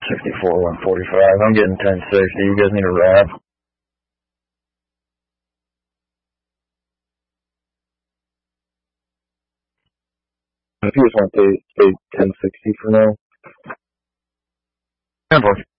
64, 145. I'm getting 1060. You guys need a wrap? If you just want to stay 1060 for now. 10 4.